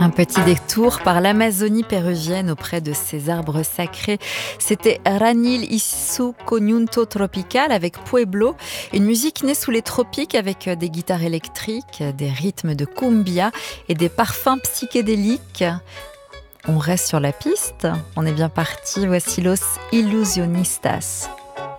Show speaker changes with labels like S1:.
S1: Un petit détour par l'Amazonie péruvienne auprès de ces arbres sacrés. C'était Ranil y su Conjunto Tropical avec Pueblo, une musique née sous les tropiques avec des guitares électriques, des rythmes de cumbia et des parfums psychédéliques. On reste sur la piste, on est bien parti, voici Los Illusionistas.